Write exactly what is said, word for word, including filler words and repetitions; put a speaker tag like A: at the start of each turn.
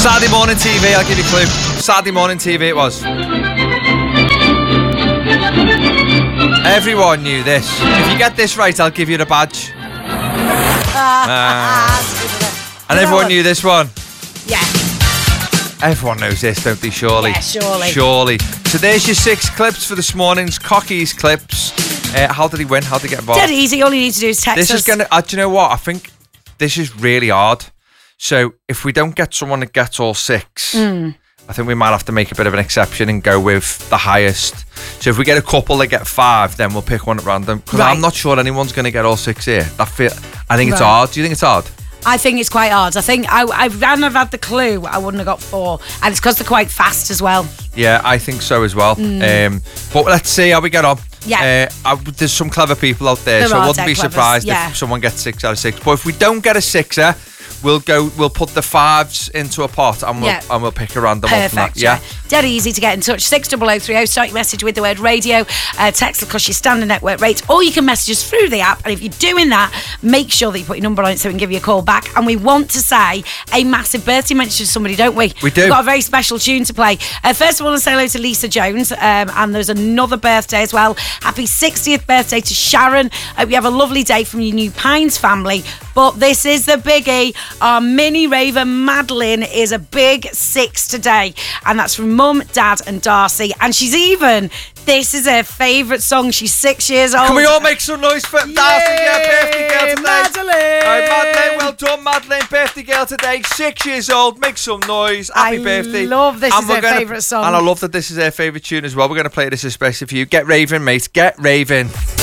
A: Saturday morning T V, I'll give you a clue. Saturday morning T V it was. Everyone knew this. If you get this right, I'll give you the badge. Uh, and everyone knew this one.
B: Yeah.
A: Everyone knows this, don't they? Surely.
B: Yeah, surely.
A: Surely. So there's your six clips for this morning's Cockies clips. Uh, how did he win? How did he get involved?
B: Dead easy. All you need to do is text
A: This
B: us.
A: is gonna. Uh, do you know what? I think this is really hard. So if we don't get someone that gets all six,
B: Mm.
A: I think we might have to make a bit of an exception and go with the highest. So if we get a couple that get five, then we'll pick one at random. Because
B: Right.
A: I'm not sure anyone's going to get all six here. I feel. I think it's
B: Right.
A: hard. Do you think it's hard?
B: I think it's quite hard. I think I, I hadn't have had the clue, I wouldn't have got four. And it's because they're quite fast as well.
A: Yeah, I think so as well.
B: Mm.
A: Um, but let's see how we get on.
B: Yeah.
A: Uh, I, there's some clever people out there,
B: There
A: so I
B: are
A: wouldn't be
B: dead clevers,
A: surprised
B: yeah.
A: if someone gets six out of six. But if we don't get a sixer, we'll go. We'll put the fives into a pot and we'll
B: Yeah.
A: and we'll pick a random one from that.
B: Perfect.
A: Yeah.
B: Dead easy to get in touch. six double oh three oh. Start your message with the word radio. Uh, text because your standard network rate. Or you can message us through the app. And if you're doing that, make sure that you put your number on it so we can give you a call back. And we want to say a massive birthday mention to somebody, don't we?
A: We do.
B: We've got a very special tune to play. Uh, first of all, I want to say hello to Lisa Jones. Um, and there's another birthday as well. Happy sixtieth birthday to Sharon. Hope you have a lovely day from your New Pines family. But this is the biggie. Our mini raver Madeline is a big six today. And that's from Mum, Dad and Darcy. And she's even, this is her favourite song. She's six years old.
A: Can we all make some noise for Darcy? Yeah, birthday girl today.
B: Madeline.
A: All right, Madeline, well done, Madeline. Birthday girl today, six years old. Make some noise. Happy
B: I
A: birthday.
B: love this
A: And
B: is
A: we're
B: her
A: gonna-
B: favourite song.
A: And I love that this is her favourite tune as well. We're going to play this especially for you. Get raving, mate. Get raving.